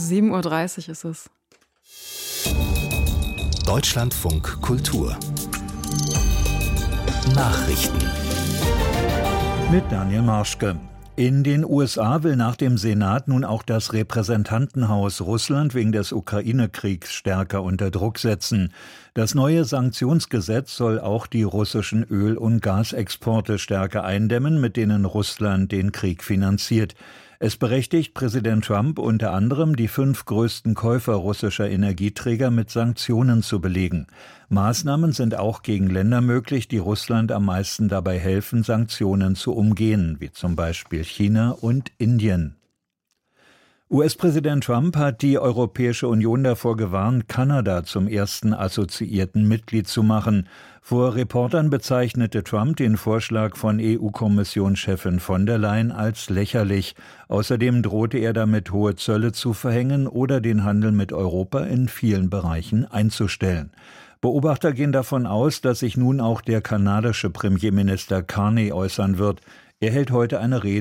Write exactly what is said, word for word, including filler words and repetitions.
sieben Uhr dreißig ist es. Deutschlandfunk Kultur Nachrichten mit Daniel Marschke. In den U S A will nach dem Senat nun auch das Repräsentantenhaus Russland wegen des Ukraine-Kriegs stärker unter Druck setzen. Das neue Sanktionsgesetz soll auch die russischen Öl- und Gasexporte stärker eindämmen, mit denen Russland den Krieg finanziert. Es berechtigt Präsident Trump unter anderem, die fünf größten Käufer russischer Energieträger mit Sanktionen zu belegen. Maßnahmen sind auch gegen Länder möglich, die Russland am meisten dabei helfen, Sanktionen zu umgehen, wie zum Beispiel China und Indien. U S-Präsident Trump hat die Europäische Union davor gewarnt, Kanada zum ersten assoziierten Mitglied zu machen. Vor Reportern bezeichnete Trump den Vorschlag von E U-Kommissionschefin von der Leyen als lächerlich. Außerdem drohte er damit, hohe Zölle zu verhängen oder den Handel mit Europa in vielen Bereichen einzustellen. Beobachter gehen davon aus, dass sich nun auch der kanadische Premierminister Carney äußern wird. Er hält heute eine Rede